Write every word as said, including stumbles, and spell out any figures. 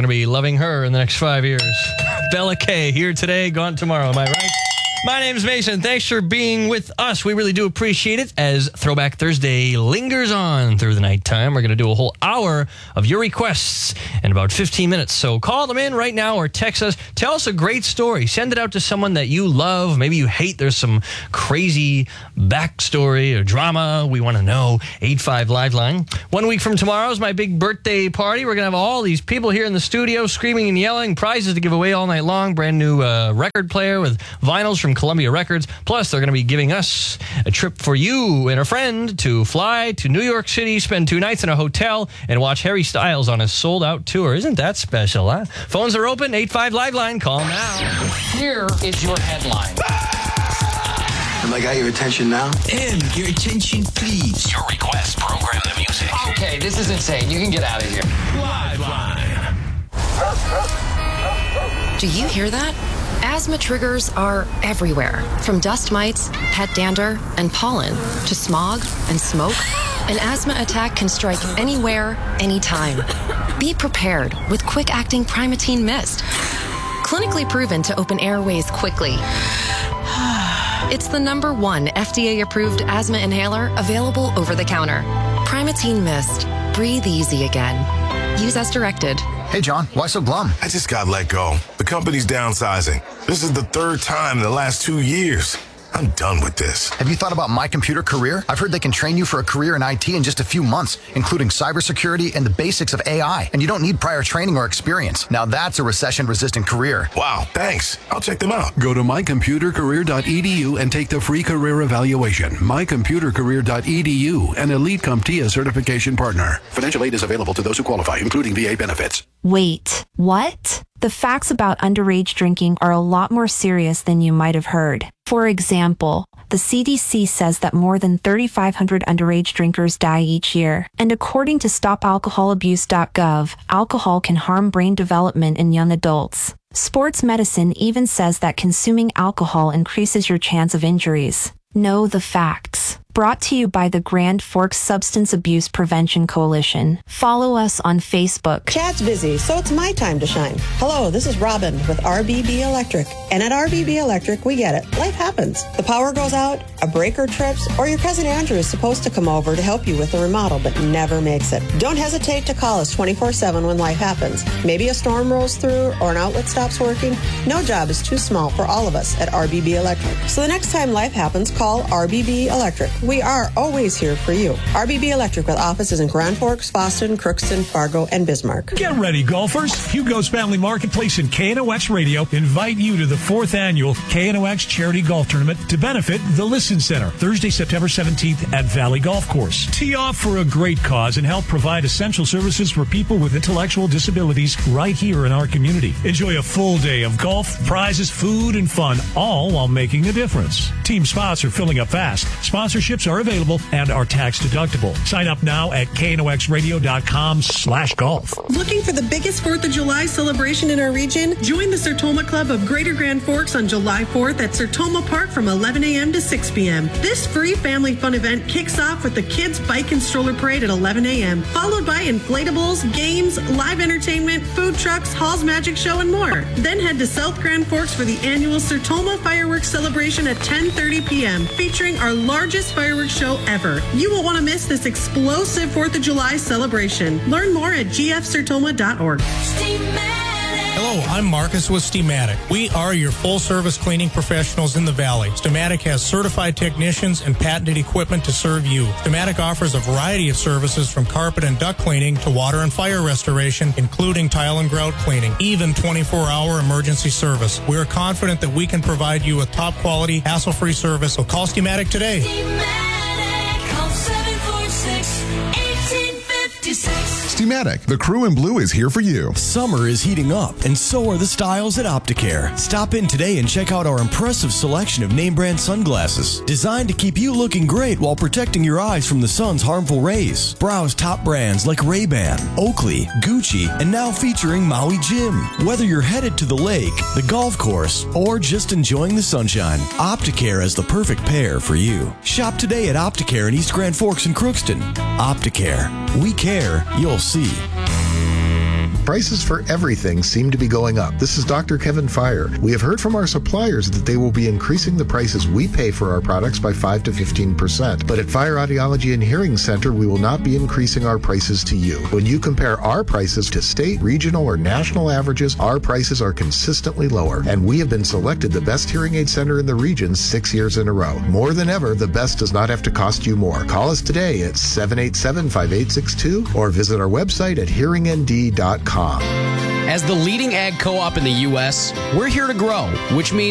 to be loving her in the next five years. Bella K, here today, gone tomorrow. Am I right? My name's Mason. Thanks for being with us. We really do appreciate it as Throwback Thursday lingers on through the nighttime. We're going to do a whole hour of your requests in about fifteen minutes. So call them in right now or text us. Tell us a great story. Send it out to someone that you love. Maybe you hate. There's some crazy backstory or drama. We want to know. eight five Liveline. One week from tomorrow is my big birthday party. We're going to have all these people here in the studio screaming and yelling. Prizes to give away all night long. Brand new uh, record player with vinyls from Columbia Records. Plus, they're going to be giving us a trip for you and a friend to fly to New York City, spend two nights in a hotel, and watch Harry Styles on a sold-out tour. Isn't that special, huh? Phones are open. eight five Liveline. Call now. Here is your headline. Have I got your attention now? And your attention, please. Your request, program the music. Okay, this is insane. You can get out of here. Liveline. Do you hear that? Asthma triggers are everywhere, from dust mites, pet dander, and pollen, to smog and smoke. An asthma attack can strike anywhere, anytime. Be prepared with quick-acting Primatene Mist. Clinically proven to open airways quickly. It's the number one F D A-approved asthma inhaler available over the counter. Primatene Mist. Breathe easy again. Use as directed. Hey, John, why so glum? I just got let go. The company's downsizing. This is the third time in the last two years. I'm done with this. Have you thought about My Computer Career? I've heard they can train you for a career in I T in just a few months, including cybersecurity and the basics of A I. And you don't need prior training or experience. Now that's a recession-resistant career. Wow, thanks. I'll check them out. Go to my computer career dot e d u and take the free career evaluation. my computer career dot e d u, an Elite CompTIA certification partner. Financial aid is available to those who qualify, including V A benefits. Wait, what? The facts about underage drinking are a lot more serious than you might have heard. For example, the C D C says that more than thirty-five hundred underage drinkers die each year. And according to stop alcohol abuse dot gov, alcohol can harm brain development in young adults. Sports medicine even says that consuming alcohol increases your chance of injuries. Know the facts. Brought to you by the Grand Forks Substance Abuse Prevention Coalition. Follow us on Facebook. Chad's busy, so it's my time to shine. Hello, this is Robin with R B B Electric. And at R B B Electric, we get it. Life happens. The power goes out, a breaker trips, or your cousin Andrew is supposed to come over to help you with the remodel, but never makes it. Don't hesitate to call us twenty-four seven when life happens. Maybe a storm rolls through or an outlet stops working. No job is too small for all of us at R B B Electric. So the next time life happens, call R B B Electric. We are always here for you. R B B Electric with offices in Grand Forks, Boston, Crookston, Fargo, and Bismarck. Get ready, golfers. Hugo's Family Marketplace and K N O X Radio invite you to the fourth annual K N O X Charity Golf Tournament to benefit the Listen Center, Thursday, September seventeenth at Valley Golf Course. Tee off for a great cause and help provide essential services for people with intellectual disabilities right here in our community. Enjoy a full day of golf, prizes, food, and fun, all while making a difference. Team spots are filling up fast. Sponsorships are available and are tax deductible. Sign up now at K N O X radio dot com slash golf. Looking for the biggest fourth of July celebration in our region? Join the Sertoma Club of Greater Grand Forks on July fourth at Sertoma Park from eleven a.m. to six p.m. This free family fun event kicks off with the Kids Bike and Stroller Parade at eleven a.m., followed by inflatables, games, live entertainment, food trucks, Hall's Magic Show, and more. Then head to South Grand Forks for the annual Sertoma Fireworks Celebration at ten thirty p.m., featuring our largest fireworks show ever. You won't want to miss this explosive fourth of July celebration. Learn more at g f sertoma dot org. Hello, I'm Marcus with Steamatic. We are your full-service cleaning professionals in the Valley. Steamatic has certified technicians and patented equipment to serve you. Steamatic offers a variety of services from carpet and duct cleaning to water and fire restoration, including tile and grout cleaning, even twenty-four hour emergency service. We are confident that we can provide you with top-quality, hassle-free service, so call Steamatic today. Steamatic, call seven four six, one eight five six. Steamatic, the crew in blue is here for you. Summer is heating up, and so are the styles at Opticare. Stop in today and check out our impressive selection of name brand sunglasses, designed to keep you looking great while protecting your eyes from the sun's harmful rays. Browse top brands like Ray-Ban, Oakley, Gucci, and now featuring Maui Jim. Whether you're headed to the lake, the golf course, or just enjoying the sunshine, Opticare is the perfect pair for you. Shop today at Opticare in East Grand Forks and Crookston. Opticare. We care, you'll see. prices for everything seem to be going up. This is Doctor Kevin Fire. We have heard from our suppliers that they will be increasing the prices we pay for our products by five to fifteen percent. But at Fire Audiology and Hearing Center, we will not be increasing our prices to you. When you compare our prices to state, regional, or national averages, our prices are consistently lower, and we have been selected the best hearing aid center in the region six years in a row. More than ever, the best does not have to cost you more. Call us today at seven eight seven, five eight six two or visit our website at hearing n d dot com. As the leading ag co-op in the U S, we're here to grow, which means